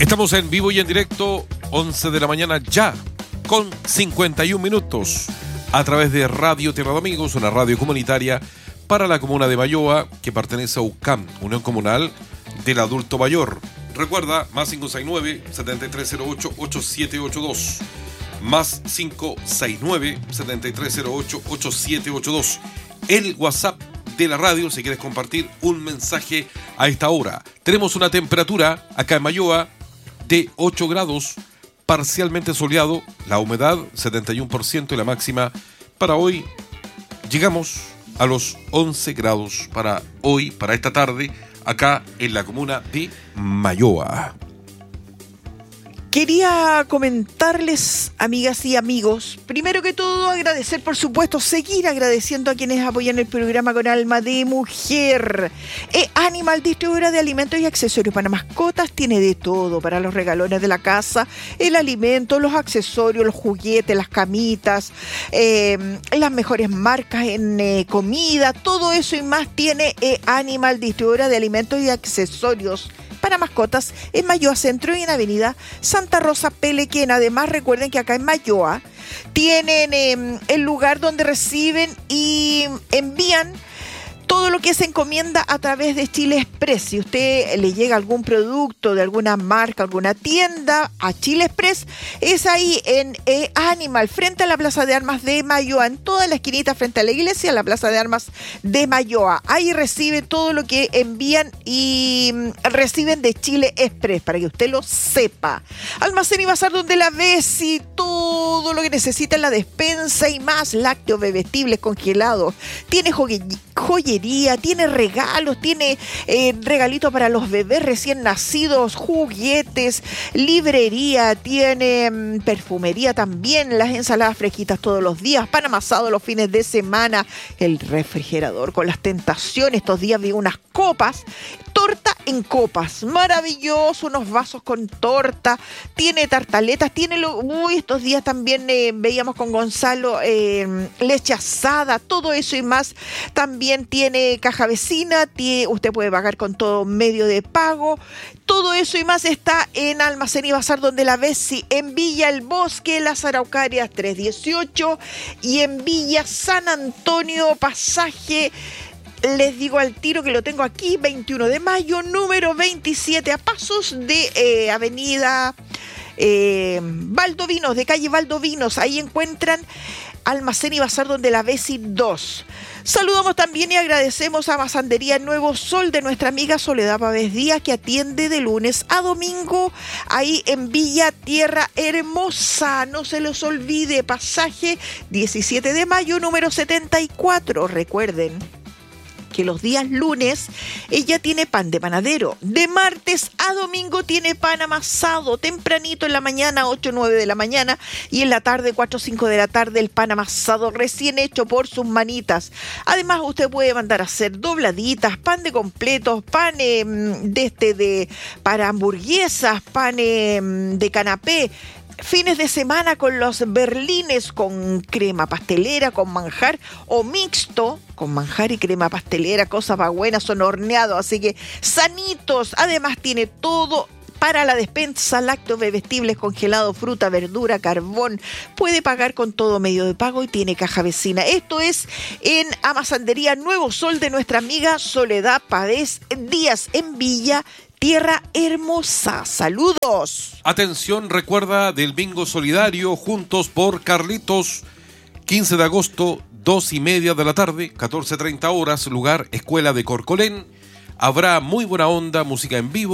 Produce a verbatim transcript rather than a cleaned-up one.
Estamos en vivo y en directo, once de la mañana ya, con cincuenta y un minutos, a través de Radio Tierra de Amigos, una radio comunitaria para la comuna de Mayoa, que pertenece a U C A M, Unión Comunal del Adulto Mayor. Recuerda, más cinco seis nueve, siete tres cero ocho, ocho siete ocho dos, más cinco seis nueve, siete tres cero ocho, ocho siete ocho dos, el WhatsApp de la radio si quieres compartir un mensaje a esta hora. Tenemos una temperatura acá en Mayoa de ocho grados, parcialmente soleado, la humedad setenta y uno por ciento y la máxima para hoy llegamos a los once grados para hoy, para esta tarde, acá en la comuna de Mayoa. Quería comentarles, amigas y amigos, primero que todo agradecer, por supuesto, seguir agradeciendo a quienes apoyan el programa con alma de mujer. E Animal, distribuidora de alimentos y accesorios para mascotas, tiene de todo para los regalones de la casa, el alimento, los accesorios, los juguetes, las camitas, eh, las mejores marcas en eh, comida, todo eso y más tiene E Animal, distribuidora de alimentos y accesorios para mascotas en Mayoa Centro y en Avenida Santa Rosa Pelequén. Además, recuerden que acá en Mayoa tienen eh, el lugar donde reciben y envían todo lo que se encomienda a través de Chile Express. Si usted le llega algún producto de alguna marca, alguna tienda a Chile Express, es ahí en E Animal, frente a la Plaza de Armas de Mayoa, en toda la esquinita frente a la iglesia, la Plaza de Armas de Mayoa. Ahí recibe todo lo que envían y reciben de Chile Express, para que usted lo sepa. Almacén y bazar donde la ves y todo lo que necesita en la despensa y más, lácteos, bebestibles, congelados. Tiene joyería, joyería, tiene regalos, tiene eh, regalitos para los bebés recién nacidos, juguetes, librería, tiene mm, perfumería también, las ensaladas fresquitas todos los días, pan amasado los fines de semana, el refrigerador con las tentaciones. Estos días vi unas copas, torta en copas, maravilloso, unos vasos con torta, tiene tartaletas, tiene lo, uy, estos días también eh, veíamos con Gonzalo eh, leche asada, todo eso y más. También tiene caja vecina, tiene, usted puede pagar con todo medio de pago. Todo eso y más está en Almacén y Bazar donde la Besi, en Villa El Bosque, Las Araucarias tres dieciocho y en Villa San Antonio, pasaje, les digo al tiro que lo tengo aquí, veintiuno de mayo, número veintisiete, a pasos de eh, avenida eh, Valdovinos, de calle Valdovinos. Ahí encuentran Almacén y Bazar donde la Besi dos. Saludamos también y agradecemos a Masandería Nuevo Sol de nuestra amiga Soledad Pávez Díaz, que atiende de lunes a domingo ahí en Villa Tierra Hermosa. No se los olvide, pasaje diecisiete de mayo, número setenta y cuatro. Recuerden que los días lunes ella tiene pan de panadero, de martes a domingo tiene pan amasado, tempranito en la mañana, ocho o nueve de la mañana, y en la tarde, cuatro o cinco de la tarde, el pan amasado recién hecho por sus manitas. Además, usted puede mandar a hacer dobladitas, pan de completos, pan eh, de este de para hamburguesas, pan eh, de canapé. Fines de semana con los berlines con crema pastelera, con manjar o mixto, con manjar y crema pastelera, cosas para buenas, son horneados, así que sanitos. Además tiene todo para la despensa, lácteos, bebestibles, congelado, fruta, verdura, carbón. Puede pagar con todo medio de pago y tiene caja vecina. Esto es en Amasandería Nuevo Sol de nuestra amiga Soledad Pávez Díaz en Villa Tierra Hermosa. Saludos. Atención, recuerda del bingo solidario Juntos por Carlitos, quince de agosto, dos y media de la tarde, catorce treinta horas, lugar Escuela de Corcolén. Habrá muy buena onda, música en vivo.